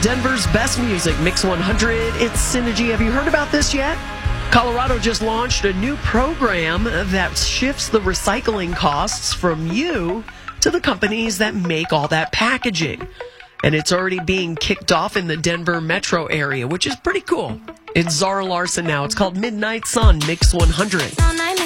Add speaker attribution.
Speaker 1: Denver's best music, Mix 100. It's Synergy. Have you heard about this yet? Colorado just launched a new program that shifts the recycling costs from you to the companies that make all that packaging. And it's already being kicked off in the Denver metro area, which is pretty cool. It's Zara Larson now. It's called Midnight Sun, Mix 100.